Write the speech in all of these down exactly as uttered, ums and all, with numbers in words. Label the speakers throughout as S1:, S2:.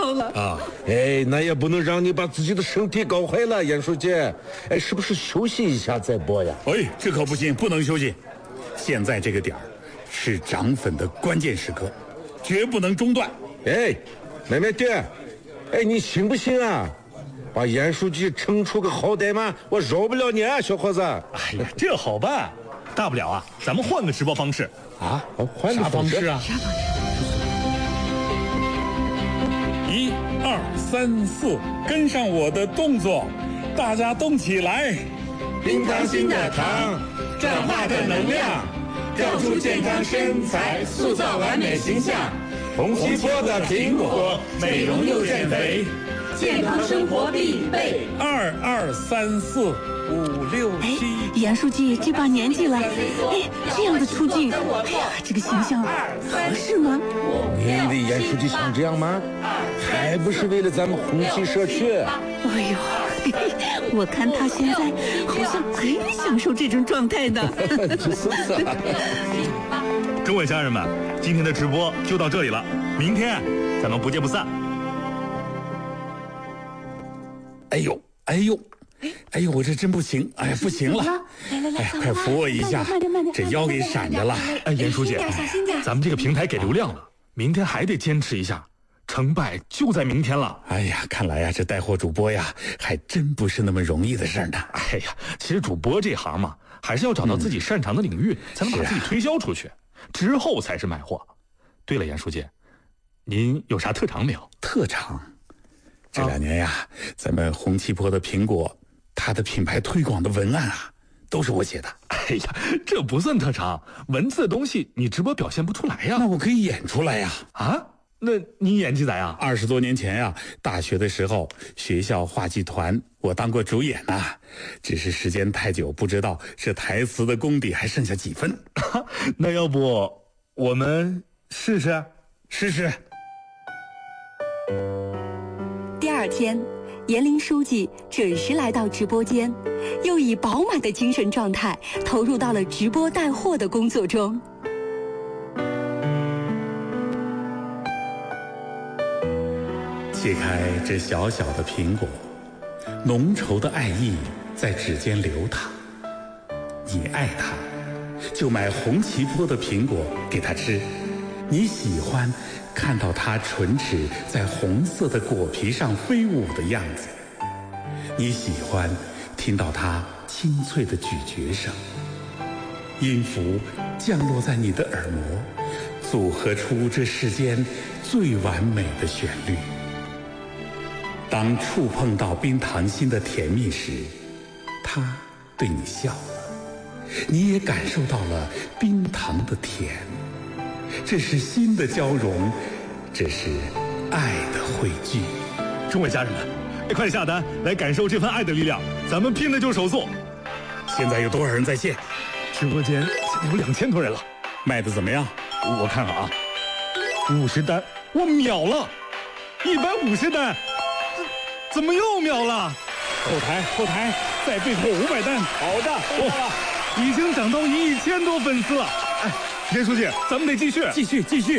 S1: 到了
S2: 啊！哎，那也不能让你把自己的身体搞坏了，严书记。哎，是不是休息一下再播呀？
S3: 哎，这可不行，不能休息。现在这个点儿是涨粉的关键时刻，绝不能中断。
S2: 哎，妹妹爹，哎，你信不信啊？把严书记惩处个好歹嘛，我饶不了你啊，小伙子。
S4: 哎呀，这好办，大不了啊，咱们换个直播方式
S2: 啊，换个方式啊。
S1: 啥方式？
S3: 一二三四，跟上我的动作，大家动起来！
S5: 冰糖心的糖，转化的能量，调出健康身材，塑造完美形象。红旗坡的苹果，美容又减肥，健康生活必备。
S3: 二二三四五六七。
S1: 哎，严书记这把年纪了，哎，这样的出镜，哎呀，这个形象合适吗？
S2: 你以为严书记想这样吗？还不是为了咱们红旗社区。
S1: 哎呦，嘿嘿，我看他现在好像很享受这种状态的。
S2: 就是啊。
S4: 各位家人们，今天的直播就到这里了，明天咱们不见不散。
S3: 哎呦，哎呦，哎呦，我这真不行，哎呀，不行了！
S1: 来来来，
S3: 哎呀，快扶我一下，这腰给闪着了。
S4: 哎，严书记，咱们这个平台给流量了，明天还得坚持一下，成败就在明天了。
S3: 哎呀，看来呀，这带货主播呀，还真不是那么容易的事儿呢。
S4: 哎呀，其实主播这行嘛，还是要找到自己擅长的领域，嗯、才能把自己推销出去，啊、之后才是卖货。对了，严书记，您有啥特长没有？
S3: 特长？这两年呀，啊、咱们红旗坡的苹果，它的品牌推广的文案啊，都是我写的。
S4: 哎呀，这不算特长，文字的东西你直播表现不出来呀。
S3: 那我可以演出来呀！
S4: 啊？那你演技咋样？
S3: 二十多年前呀，大学的时候，学校话剧团我当过主演呐、啊，只是时间太久，不知道这台词的功底还剩下几分。
S4: 那要不我们试试？
S3: 试试。
S6: 第二天，严林书记准时来到直播间，又以饱满的精神状态投入到了直播带货的工作中。
S3: 切开这小小的苹果，浓稠的爱意在指尖流淌。你爱它，就买红旗坡的苹果给它吃。你喜欢看到它唇齿在红色的果皮上飞舞的样子，你喜欢听到它清脆的咀嚼声。音符降落在你的耳膜，组合出这世间最完美的旋律。当触碰到冰糖心的甜蜜时，它对你笑了，你也感受到了冰糖的甜。这是心的交融，这是爱的汇聚。
S4: 众位家人们，快下单来感受这份爱的力量，咱们拼的就是手速。
S3: 现在有多少人在线？
S4: 直播间现在有两千多人了，
S3: 卖的怎么样？
S4: 我看看啊，五十单，我秒了，一百五十单，怎么又秒了？
S3: 后台后台再备货五百单。
S4: 好的，哇，已经涨到一千多粉丝了。哎，严书记，咱们得继续，
S3: 继续，继续。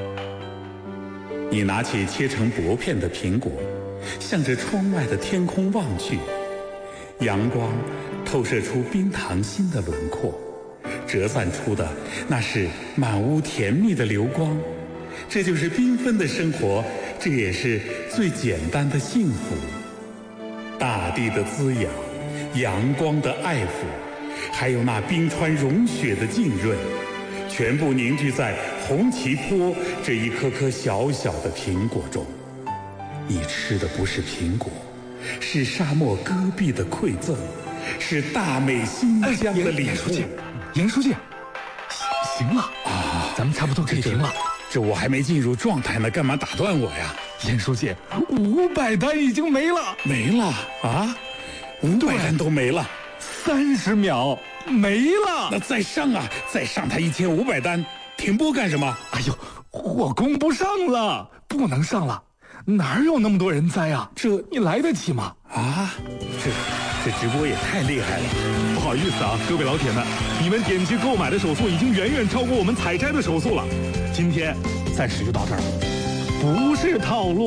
S3: 你拿起切成薄片的苹果，向着窗外的天空望去，阳光透射出冰糖心的轮廓，折散出的那是满屋甜蜜的流光。这就是缤纷的生活，这也是最简单的幸福。大地的滋养，阳光的爱抚，还有那冰川融雪的浸润，全部凝聚在红旗坡这一颗颗小小的苹果中。你吃的不是苹果，是沙漠戈壁的馈赠，是大美新疆的礼物。
S4: 严书记，行了啊，咱们差不多可以停了。
S3: 这我还没进入状态呢，干嘛打断我呀？
S4: 严书记，五百单已经没了，
S3: 没了啊，五百单都没了，
S4: 三十秒没了。
S3: 那再上啊，再上他一千五百单，停播干什么？
S4: 哎呦，我供不上了，不能上了，哪有那么多人栽啊？
S3: 这
S4: 你来得及吗？
S3: 啊，这这直播也太厉害了。
S4: 不好意思啊，各位老铁们，你们点击购买的手速已经远远超过我们采摘的手速了。今天暂时就到这儿了，不是套路。